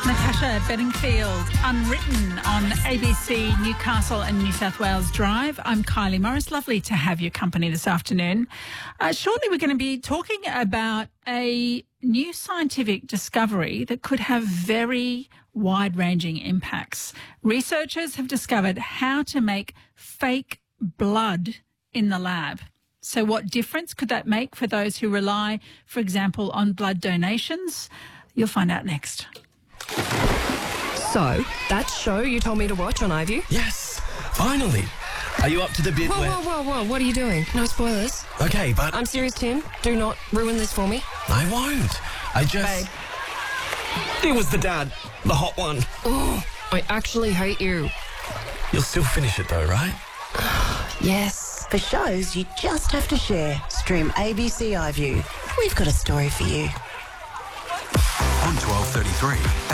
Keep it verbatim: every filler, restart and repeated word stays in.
Natasha Bedingfield, Unwritten on A B C Newcastle and New South Wales Drive. I'm Kylie Morris. Lovely to have your company this afternoon. Uh, shortly we're going to be talking about a new scientific discovery that could have very wide-ranging impacts. Researchers have discovered how to make fake blood in the lab. So what difference could that make for those who rely, for example, on blood donations? You'll find out next. So, that show you told me to watch on iView? Yes, finally. Are you up to the bit Whoa, where... whoa, whoa, whoa, what are you doing? No spoilers. Okay, but... I'm serious, Tim. Do not ruin this for me. I won't. I just... Babe. It was the dad. The hot one. Oh, I actually hate you. You'll still finish it though, right? Yes. For shows you just have to share. Stream A B C iView. We've got a story for you. On twelve thirty-three.